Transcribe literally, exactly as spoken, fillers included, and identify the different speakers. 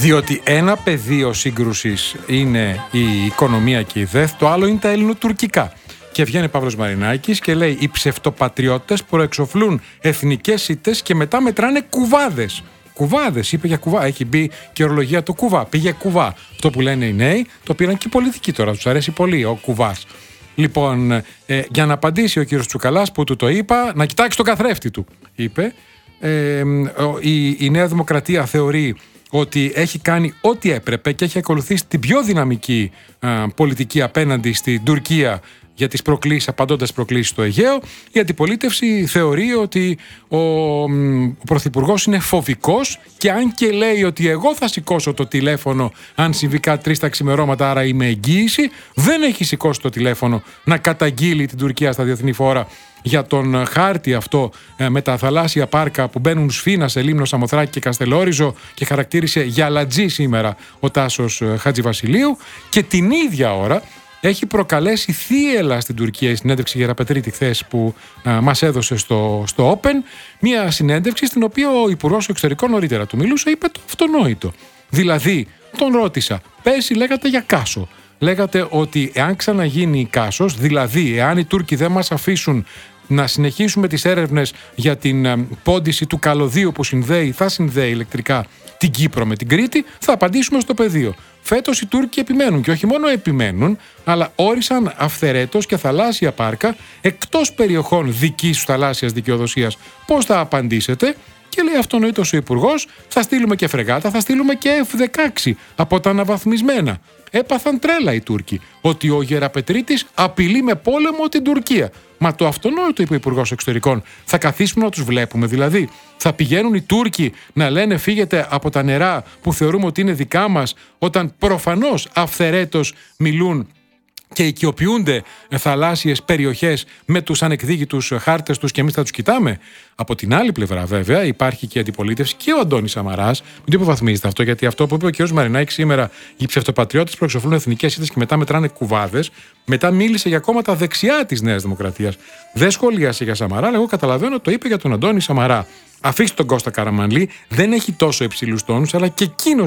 Speaker 1: Διότι ένα πεδίο σύγκρουσης είναι η οικονομία και η ΔΕΘ, το άλλο είναι τα ελληνοτουρκικά. Και βγαίνει Παύλος Μαρινάκης και λέει: οι ψευτοπατριώτες προεξοφλούν εθνικές ήττες και μετά μετράνε κουβάδες. Κουβάδες, είπε για κουβά. Έχει μπει και ορολογία το κουβά. Πήγε κουβά. Αυτό που λένε οι νέοι, το πήραν και οι πολιτικοί τώρα. Τους αρέσει πολύ ο κουβάς. Λοιπόν, ε, για να απαντήσει ο κύριος Τσουκαλάς που του το είπα, να κοιτάξει τον καθρέφτη του, είπε. Ε, η, η Νέα Δημοκρατία θεωρεί ότι έχει κάνει ό,τι έπρεπε και έχει ακολουθήσει την πιο δυναμική α, πολιτική απέναντι στην Τουρκία για τις προκλήσεις, απαντώντας τις προκλήσεις στο Αιγαίο. Η αντιπολίτευση θεωρεί ότι ο, ο Πρωθυπουργός είναι φοβικός και αν και λέει ότι εγώ θα σηκώσω το τηλέφωνο αν συμβεί κάτι τρεις τα ξημερώματα, άρα είμαι εγγύηση, δεν έχει σηκώσει το τηλέφωνο να καταγγείλει την Τουρκία στα διεθνή φόρα για τον χάρτη αυτό ε, με τα θαλάσσια πάρκα που μπαίνουν σφήνα σε Λίμνο, Σαμοθράκη και Καστελόριζο και χαρακτήρισε γιαλατζή σήμερα ο Τάσος Χατζηβασιλείου, και την ίδια ώρα έχει προκαλέσει θύελλα στην Τουρκία η συνέντευξη Γεραπετρίτη χθες που α, μας έδωσε στο, στο Open, μια συνέντευξη στην οποία ο Υπουργός Εξωτερικών νωρίτερα του μιλούσε, είπε το αυτονόητο. Δηλαδή, τον ρώτησα, πέρσι λέγατε για Κάσο. Λέγατε ότι εάν ξαναγίνει Κάσος, δηλαδή εάν οι Τούρκοι δεν μας αφήσουν να συνεχίσουμε τις έρευνες για την α, πόντιση του καλωδίου που συνδέει, θα συνδέει ηλεκτρικά την Κύπρο με την Κρήτη, θα απαντήσουμε στο πεδίο. Φέτος οι Τούρκοι επιμένουν και όχι μόνο επιμένουν, αλλά όρισαν αυθαιρέτως και θαλάσσια πάρκα εκτός περιοχών δικής του θαλάσσιας δικαιοδοσίας. Πώς θα απαντήσετε? Και λέει αυτονοήτως ο Υπουργός, θα στείλουμε και φρεγάτα, θα στείλουμε και εφ δεκαέξι από τα αναβαθμισμένα. Έπαθαν τρέλα οι Τούρκοι ότι ο Γεραπετρίτης απειλεί με πόλεμο την Τουρκία. Μα το αυτονόητο, είπε ο Υπουργός Εξωτερικών, θα καθίσουμε να τους βλέπουμε? Δηλαδή, θα πηγαίνουν οι Τούρκοι να λένε φύγετε από τα νερά που θεωρούμε ότι είναι δικά μας, όταν προφανώς αυθαιρέτως μιλούν και οικειοποιούνται θαλάσσιες περιοχές με τους ανεκδίκητους χάρτες τους και εμείς θα τους κοιτάμε? Από την άλλη πλευρά, βέβαια, υπάρχει και η αντιπολίτευση και ο Αντώνης Σαμαράς. Μην το υποβαθμίζετε αυτό, γιατί αυτό που είπε ο κ. Μαρινάκης σήμερα, οι ψευτοπατριώτες προεξοφλούν εθνικές ήττες και μετά μετράνε κουβάδες, μετά μίλησε για κόμματα δεξιά της Νέας Δημοκρατίας. Δεν σχολίασε για Σαμαρά, αλλά εγώ καταλαβαίνω ότι το είπε για τον Αντώνη Σαμαρά. Αφήστε τον Κώστα Καραμανλή, δεν έχει τόσο υψηλούς τόνους, αλλά και εκείνος